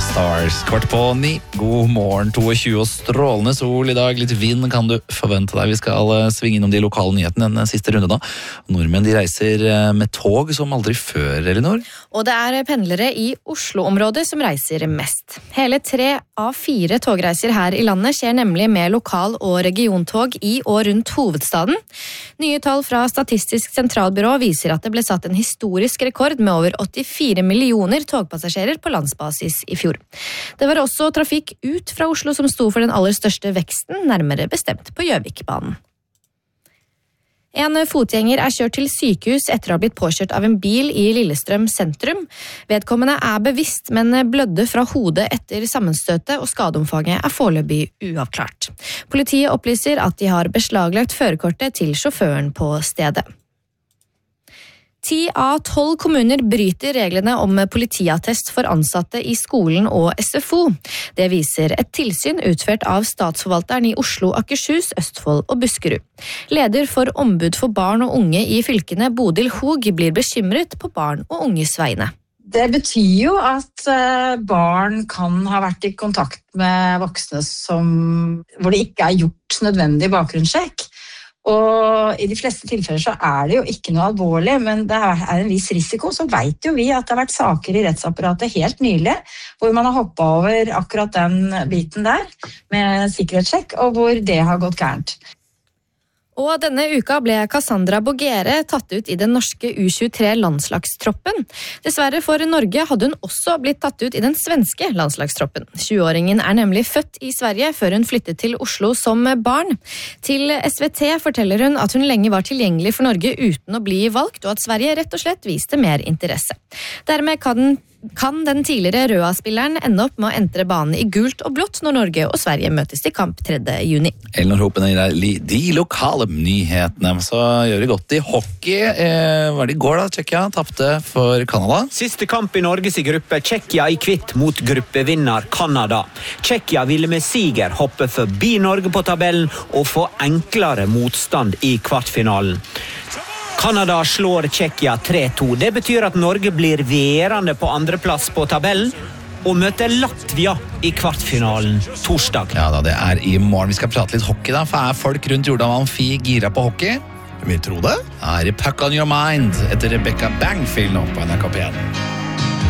Stars, 8:15. God morgen, 22 og strålende sol i dag. Litt vind kan du forvente deg. Vi skal svinge innom de lokale nyhetene den siste runde da. Nordmenn de reiser med tog som aldri før, Elinor. Og det er pendlere i Oslo-området som reiser mest. Hele 3 av 4 togreiser her i landet skjer nemlig med lokal- og regiontog i og rundt hovedstaden. Nye tall fra Statistisk sentralbyrå viser at det ble satt en historisk rekord med over 84 millioner togpassasjerer på landsbasis i fjor. Det var også trafikk ut fra Oslo som sto for den aller største veksten, nærmere bestemt på Gjøvikbanen. En fotgjenger er kjørt til sykehus etter å ha blitt påkjørt av en bil i Lillestrøm sentrum. Vedkommende er bevisst, men blødde fra hodet etter sammenstøtet, og skadeomfanget er foreløpig uavklart. Politiet opplyser at de har beslaglagt førerkortet til sjåføren på stedet. 10 av 12 kommuner bryter reglene om politiattest for ansatte i skolen og SFO. Det viser et tilsyn utført av statsforvalteren i Oslo, Akershus, Østfold og Buskerud. Leder for ombud for barn og unge i fylkene, Bodil Hog, blir bekymret på barn og unges vegne. Det betyr jo at barn kan ha vært i kontakt med voksne hvor det ikke er gjort nødvendig bakgrunnssjekk. Og i de fleste tilfeller så er det jo ikke noe alvorlig, men det er en viss risiko. Så vet jo vi at det har vært saker i rettsapparatet helt nylig, hvor man har hoppet over akkurat den biten der med sikkerhetssjekk, og hvor det har gått gærent. Og denne uka ble Cassandra Bogere tatt ut i den norske U23-landslagstroppen. Dessverre for Norge hadde hun også blitt tatt ut i den svenske landslagstroppen. 20-åringen er nemlig født i Sverige før hun flyttet til Oslo som barn. Til SVT forteller hun at hun lenge var tilgjengelig for Norge uten å bli valgt, og at Sverige rett og slett viste mer interesse. Dermed kan den tidligere Røa-spilleren ende opp med å entre banen i gult og blått når Norge og Sverige møtes til kamp 3. juni. Elinor Hopen gir deg de lokale nyhetene, så gjør det godt i hockey. Var det i går da? Tsjekkia tapte for Kanada. Siste kamp i Norges gruppe, Tsjekkia i kvitt mot gruppevinner Kanada. Tsjekkia ville med siger hoppe forbi Norge på tabellen og få enklere motstand i kvartfinalen. Kanada slår Tsjekkia 3-2. Det betyr at Norge blir værende på andreplass på tabellen og møter Latvia i kvartfinalen torsdag. Ja da, det er i morgen. Vi skal prate litt hockey da, for er folk rundt Jordan Amfi gira på hockey? Vil tro det? Er i Puck on Your Mind etter Rebecca Bangfield nå på NRK P1.